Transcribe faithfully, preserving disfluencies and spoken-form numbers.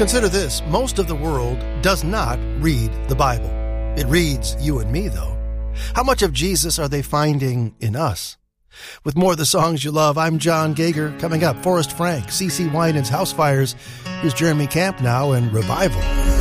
Consider this. Most of the world does not read the Bible. It reads you and me, though. How much of Jesus are they finding in us? With more of the songs you love, I'm John Gager. Coming up, Forrest Frank, C C Winans, House Fires. Here's Jeremy Camp now and Revival.